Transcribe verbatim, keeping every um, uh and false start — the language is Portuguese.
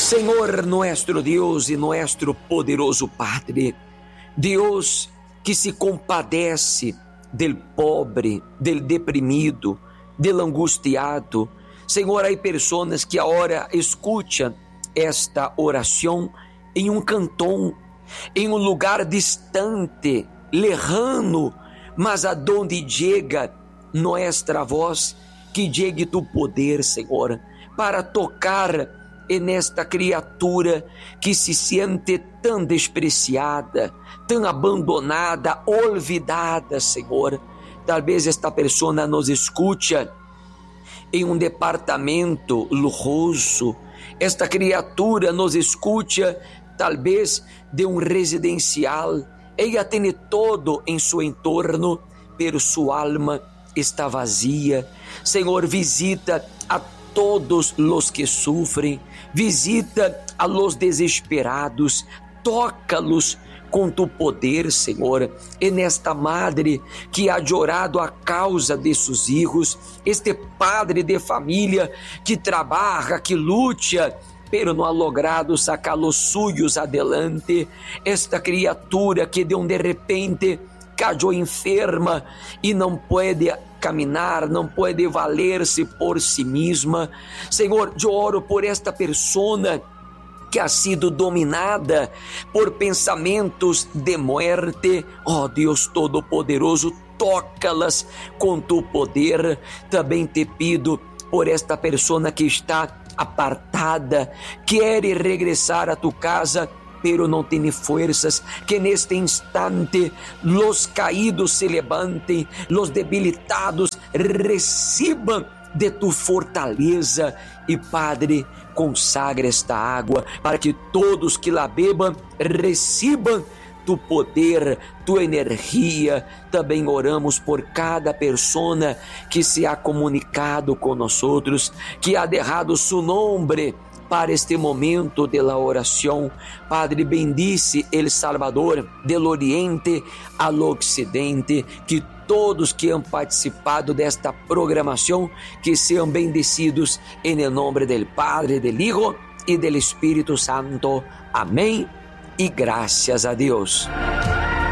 Senhor nuestro Deus e nuestro poderoso Padre, Deus que se compadece del pobre, del deprimido, del angustiado. Senhor, há pessoas que agora escutam esta oração em um cantão, em um lugar distante, lejano, mas aonde chega nossa voz, que chegue tu poder, Senhor, para tocar nesta criatura que se sente tão despreciada, tão abandonada, olvidada, Senhor. Talvez esta pessoa nos escute em um departamento luxuoso, esta criatura nos escute talvez de um residencial, ela tem todo em seu entorno, pero sua alma está vazia. Senhor, visita a todos os que sofrem, visita a los desesperados, toca-los com tu poder, Senhor. E nesta madre que ha chorado a causa de seus filhos, este padre de família que trabalha, que luta, pero não ha logrado sacar os suyos adelante, esta criatura que de um de repente cayó enferma e não pode caminhar, não pode valer-se por si mesma. Senhor, eu oro por esta pessoa que ha sido dominada por pensamentos de muerte. Oh Deus Todo-Poderoso, toca-las com tu poder. Também te pido por esta pessoa que está apartada, quer regressar a tu casa, pero não tem forças, que neste instante los caídos se levantem, los debilitados recebam de tu fortaleza. E Padre, consagra esta água para que todos que la bebam recebam tu poder, tua energia. Também oramos por cada pessoa que se ha comunicado com nós outros, que ha derrado su nome para este momento de la oração. Padre, bendice El Salvador, del Oriente al Occidente, que todos que han participado desta programação, que sejam bendecidos em el nome del Padre, del Hijo e del Espírito Santo. Amém e graças a Deus.